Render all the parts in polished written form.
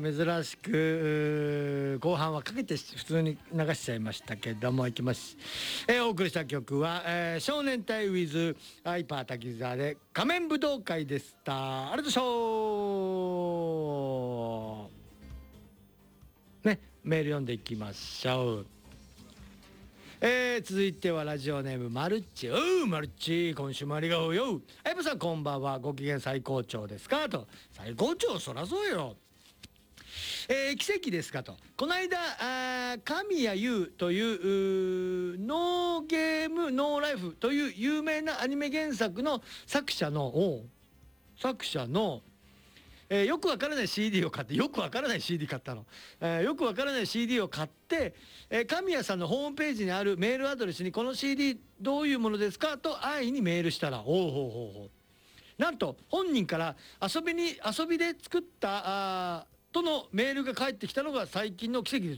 珍しく後半はかけて普通に流しちゃいましたけども、いきます。お送りした曲は、少年隊 with ハイパー滝沢で仮面武道会でした。ありがとうございましたね。メール読んでいきましょう。続いてはラジオネームマルッチ。マルッチ、今週もありがとうよ。エブさんこんばんは。ご機嫌最高潮ですかと。最高潮、そらそうよ。奇跡ですかと。この間神谷優というノーゲームノーライフという有名なアニメ原作の作者のよくわからない CD を買って、よくわからない CD 買ったの、よくわからない CD を買って、神谷さんのホームページにあるメールアドレスにこの CD どういうものですかと安易にメールしたら、なんと本人から遊びで作ったとのメールが返ってきたのが最近の奇跡です。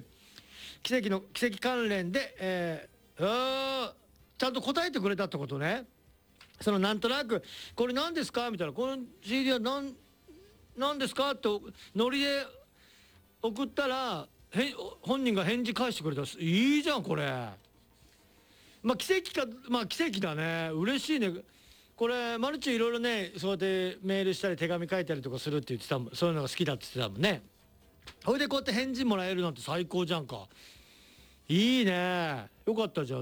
奇跡関連で、ちゃんと答えてくれたってことね。そのなんとなくこれ何ですかみたいな、この CD は何ですかとノリで送ったら本人が返事返してくれた。いいじゃんこれ。奇跡だね。嬉しいね。これマルチいろいろね、そうやってメールしたり手紙書いたりとかするって言ってたもん。そういうのが好きだって言ってたもんね。それでこうやって返事もらえるなんて最高じゃんか。いいね。よかったじゃん。